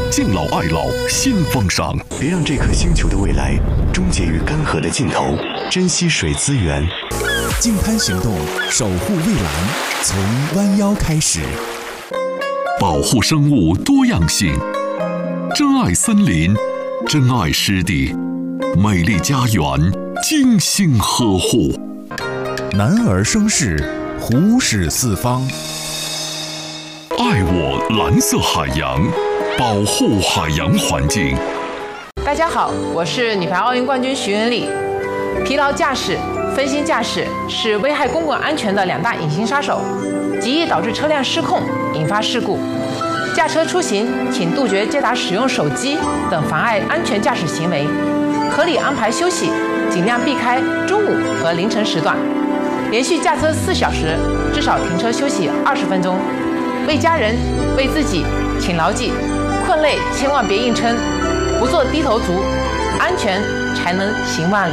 敬老爱老新风尚。 别让这颗星球的未来终结于干涸的尽头，珍惜水资源。 净滩行动，守护蔚蓝，从弯腰开始。 保护生物多样性，珍爱森林，珍爱湿地，美丽家园，精心呵护。 男儿生事，虎视四方。 爱我蓝色海洋，保护海洋环境。 大家好，我是女排奥运冠军徐文丽。疲劳驾驶、分心驾驶是危害公共安全的2大隐形杀手，极易导致车辆失控，引发事故。驾车出行，请杜绝接打使用手机等妨碍安全驾驶行为，合理安排休息，尽量避开中午和凌晨时段。连续驾车4小时，至少停车休息20分钟。为家人，为自己，请牢记：困累千万别硬撑，不做低头族，安全才能行万里。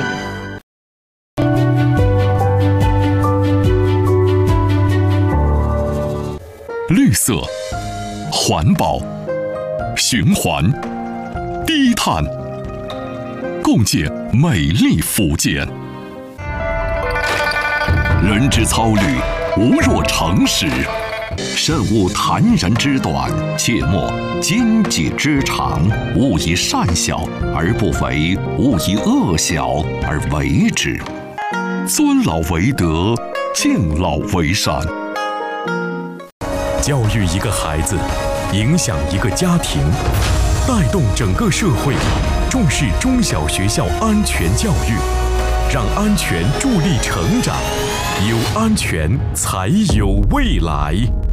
绿色、环保、循环、低碳，共建美丽福建。人之操虑，无若诚实。慎勿谈人之短，切莫奸己之长。勿以善小而不为，勿以恶小而为之。尊老为德，敬老为善。 教育一个孩子，影响一个家庭，带动整个社会，重视中小学校安全教育，让安全助力成长，有安全才有未来。